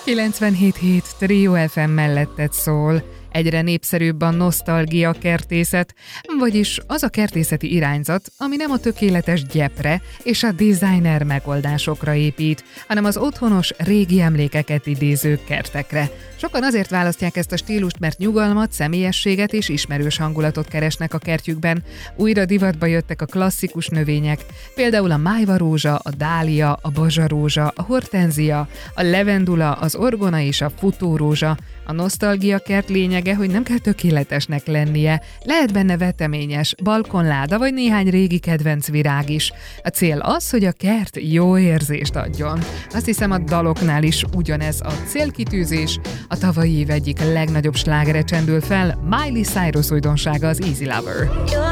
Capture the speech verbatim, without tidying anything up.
kilencvenhét hét Trio ef em melletted szól. Egyre népszerűbb a nosztalgia kertészet, vagyis az a kertészeti irányzat, ami nem a tökéletes gyepre és a designer megoldásokra épít, hanem az otthonos, régi emlékeket idéző kertekre. Sokan azért választják ezt a stílust, mert nyugalmat, személyességet és ismerős hangulatot keresnek a kertjükben. Újra divatba jöttek a klasszikus növények, például a májvarózsa, a dália, a bazsarózsa, a hortenzia, a levendula, az orgona és a futórózsa. A nosztalgia kert lényege, hogy nem kell tökéletesnek lennie, lehet benne veteményes, balkonláda vagy néhány régi kedvenc virág is. A cél az, hogy a kert jó érzést adjon. Azt hiszem, a daloknál is ugyanez a célkitűzés. A tavalyi év egyik legnagyobb slágere csendül fel, Miley Cyrus újdonsága, az Easy Lover.